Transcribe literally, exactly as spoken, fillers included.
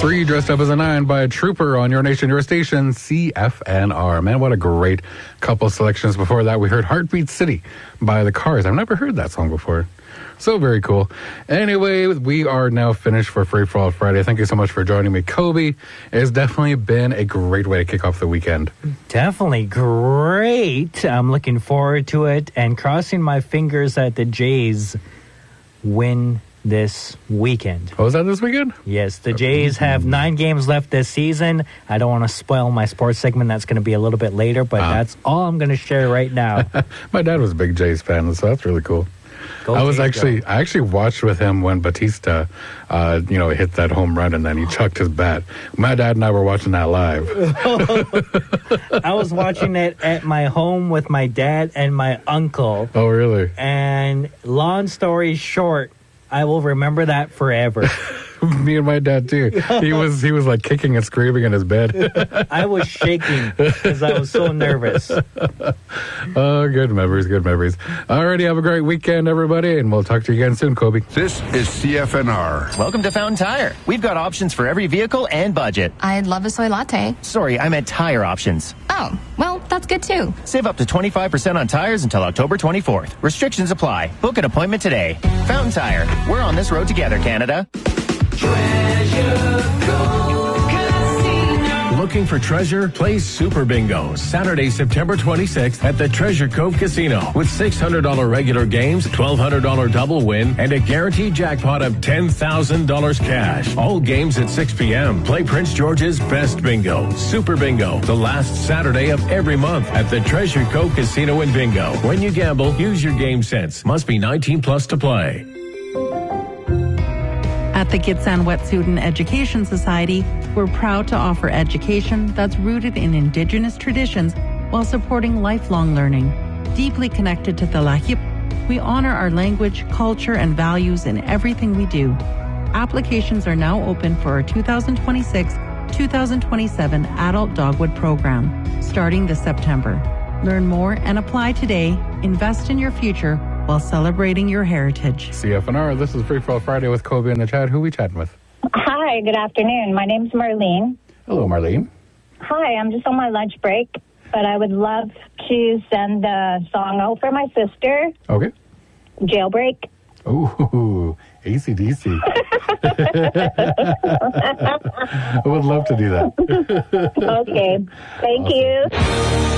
Free, dressed up as a nine by a trooper on Your Nation, Your Station, C F N R. Man, what a great couple selections. Before that, we heard Heartbeat City by The Cars. I've never heard that song before. So very cool. Anyway, we are now finished for Free For All Friday. Thank you so much for joining me, Kobe. It's definitely been a great way to kick off the weekend. Definitely great. I'm looking forward to it and crossing my fingers that the Jays win this weekend. Oh, is that this weekend? Yes, the Jays have nine games left this season. I don't want to spoil my sports segment. That's going to be a little bit later, but uh. that's all I'm going to share right now. My dad was a big Jays fan, so that's really cool. Go I was actually, go. I actually watched with him when Batista, uh, you know, hit that home run and then he chucked his bat. My dad and I were watching that live. I was watching it at my home with my dad and my uncle. Oh, really? And long story short, I will remember that forever. Me and my dad too. He was he was like kicking and screaming in his bed. I was shaking because I was so nervous. Oh, good memories, good memories. Alrighty, have a great weekend, everybody, and we'll talk to you again soon, Kobe. This is C F N R. Welcome to Fountain Tire. We've got options for every vehicle and budget. I'd love a soy latte. Sorry, I meant tire options. Oh, well, that's good too. Save up to twenty-five percent on tires until October twenty-fourth. Restrictions apply. Book an appointment today. Fountain Tire. We're on this road together, Canada. Treasure Cove Casino. Looking for treasure? Play Super Bingo Saturday, September twenty-sixth at the Treasure Cove Casino with six hundred dollars regular games, twelve hundred dollars double win, and a guaranteed jackpot of ten thousand dollars cash. All games at six p.m. Play Prince George's Best Bingo. Super Bingo, the last Saturday of every month at the Treasure Cove Casino and Bingo. When you gamble, use your game sense. Must be nineteen plus to play. At the Gitsan Wet'suwet'en Education Society, we're proud to offer education that's rooted in Indigenous traditions while supporting lifelong learning. Deeply connected to the Lahip, we honor our language, culture, and values in everything we do. Applications are now open for our two thousand twenty-six two thousand twenty-seven Adult Dogwood Program, starting this September. Learn more and apply today. Invest in your future while celebrating your heritage. C F N R, this is Free For All Friday with Kobe in the chat. Who are we chatting with? Hi, good afternoon. My name's Marlene. Hello, Marlene. Hi, I'm just on my lunch break, but I would love to send a song out for my sister. Okay. Jailbreak. Ooh, A C D C. I would love to do that. Okay. Thank awesome. you.